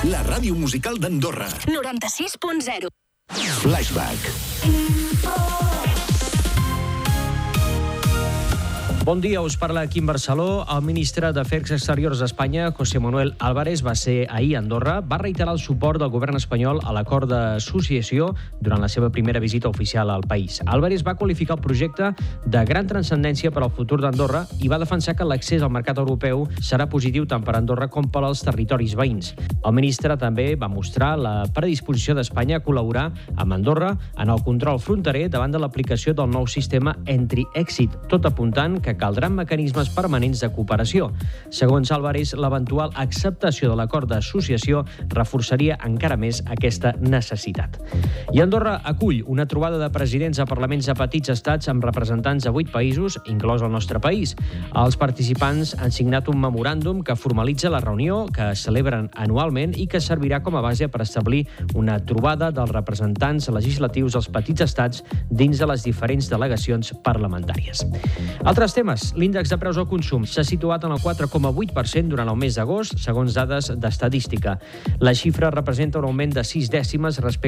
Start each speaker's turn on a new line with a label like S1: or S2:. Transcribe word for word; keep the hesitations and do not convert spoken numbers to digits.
S1: la ràdio musical d'Andorra.
S2: noranta-sis punt zero.
S1: Flashback.
S3: Bon dia, us parla Quim Barceló. El ministre d'Afers Exteriors d'Espanya, José Manuel Álvarez, va ser ahir a Andorra. Va reiterar el suport del govern espanyol a l'acord d'associació durant la seva primera visita oficial al país. Álvarez va qualificar el projecte de gran transcendència per al futur d'Andorra i va defensar que l'accés al mercat europeu serà positiu tant per a Andorra com per als territoris veïns. El ministre també va mostrar la predisposició d'Espanya a col·laborar amb Andorra en el control fronterer davant de l'aplicació del nou sistema Entry-Exit, tot apuntant que caldran mecanismes permanents de cooperació. Segons Álvarez, l'eventual acceptació de l'acord d'associació reforçaria encara més aquesta necessitat. I Andorra acull una trobada de presidents de parlaments de petits estats amb representants de vuit països, inclòs el nostre país. Els participants han signat un memoràndum que formalitza la reunió que es celebren anualment i que servirà com a base per establir una trobada dels representants legislatius dels petits estats dins de les diferents delegacions parlamentàries. Altres temes. L'índex de preus al consum s'ha situat en el quatre coma vuit per cent durant el mes d'agost, segons dades d'estadística. La xifra representa un augment de sis dècimes respecte